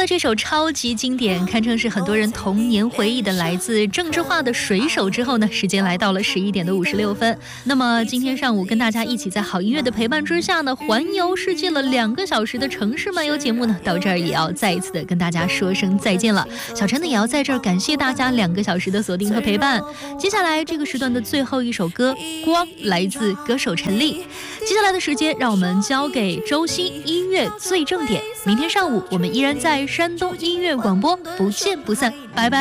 了这首超级经典，堪称是很多人童年回忆的来自郑智化的《水手》之后呢，时间来到了11:56。那么今天上午跟大家一起在好音乐的陪伴之下呢，环游世界了2个小时的城市漫游节目呢，到这儿也要再一次的跟大家说声再见了。小陈呢也要在这儿感谢大家2个小时的锁定和陪伴。接下来这个时段的最后一首歌《光》来自歌手陈粒。接下来的时间让我们交给周星音乐最正点，明天上午我们依然在山东音乐广播不见不散，拜拜。